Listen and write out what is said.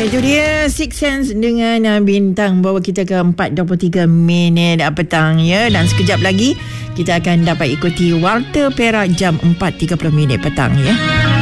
Itu dia Six Sense dengan Bintang bawa kita ke 4:23 petang ya. Dan sekejap lagi kita akan dapat ikuti Warta Perak jam 4:30 petang ya.